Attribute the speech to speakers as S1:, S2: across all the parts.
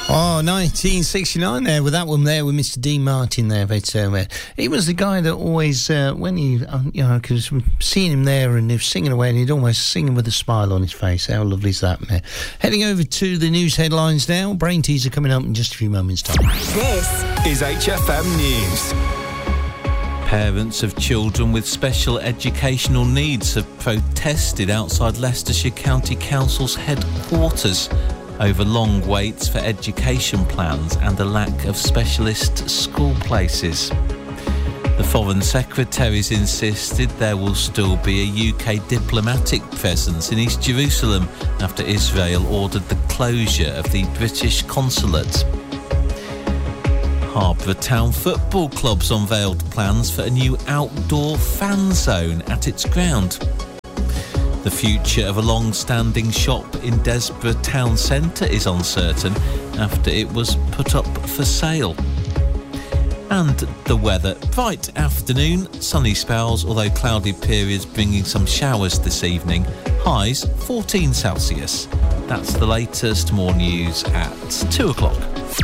S1: Oh, 1969 there, with that one there with Mr. Dean Martin there. He was the guy that always, when he, because seeing him there and he was singing away and he'd almost sing with a smile on his face. How lovely is that, man? Heading over to the news headlines now. Brain teaser coming up in just a few moments' time.
S2: This is HFM News.
S3: Parents of children with special educational needs have protested outside Leicestershire County Council's headquarters over long waits for education plans and a lack of specialist school places. The Foreign Secretaries insisted there will still be a UK diplomatic presence in East Jerusalem after Israel ordered the closure of the British consulate. Harborough Town Football Club's unveiled plans for a new outdoor fan zone at its ground. The future of a long-standing shop in Desborough Town Centre is uncertain after it was put up for sale. And the weather. Bright afternoon, sunny spells, although cloudy periods bringing some showers this evening. Highs 14 Celsius. That's the latest. More news at 2 o'clock.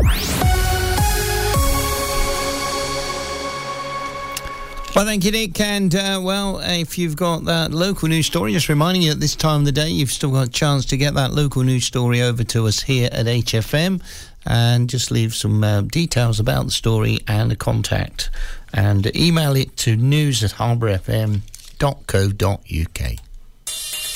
S1: Well, thank you, Nick. And, if you've got that local news story, just reminding you at this time of the day, you've still got a chance to get that local news story over to us here at HFM. And just leave some details about the story and a contact. And email it to news@harbourfm.co.uk.